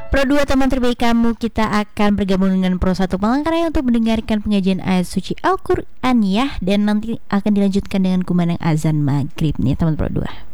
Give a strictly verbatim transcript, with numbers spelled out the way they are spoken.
Pro dua teman terbaik kamu, kita akan bergabung dengan Pro satu Palangkaraya untuk mendengarkan pengajian ayat suci Al-Quran ya. Dan nanti akan dilanjutkan dengan kumandang azan maghrib nih teman Pro dua.